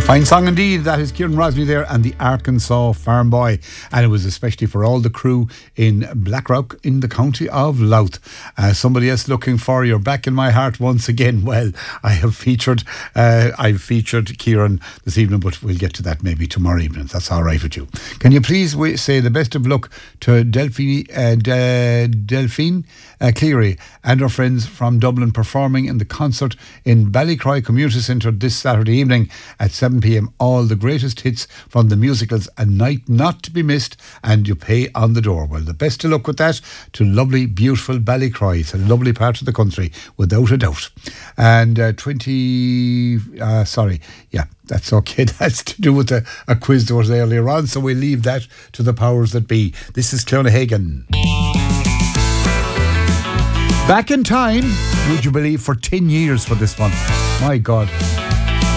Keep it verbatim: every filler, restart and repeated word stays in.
Fine song indeed. That is Kieran Rosny there and the Arkansas Farm Boy. And it was especially for all the crew in Blackrock in the county of Louth. Uh, somebody else looking for You're Back in My Heart once again. Well, I have featured uh, I've featured Kieran this evening, but we'll get to that maybe tomorrow evening, if that's all right with you. Can you please w- say the best of luck to Delphine, uh, De- Delphine uh, Cleary and her friends from Dublin performing in the concert in Ballycroy Community Centre this Saturday evening at seven p.m. All the greatest hits from the musicals, A Night Not to Be Missed, and You Pay on the Door. Well, the best of luck with that to lovely, beautiful Ballycroy. It's a lovely part of the country, without a doubt. And uh, twenty, uh, sorry, yeah, that's okay. That's to do with a, a quiz that was earlier on, so we'll leave that to the powers that be. This is Clonaghagan. Back in time, would you believe, for ten years for this one. My God.